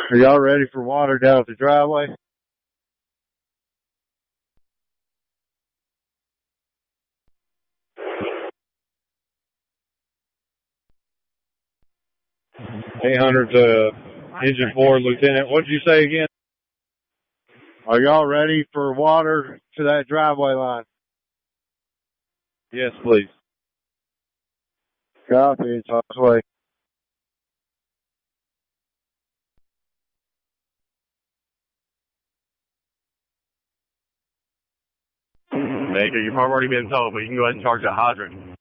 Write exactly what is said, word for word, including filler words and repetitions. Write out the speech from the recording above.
Are y'all ready for water down at the driveway? eight hundred to Engine four, Lieutenant. What did you say again? Are y'all ready for water to that driveway line? Yes, please. Copy. It's on its way. Baker, you've already been told, but you can go ahead and charge that hydrant.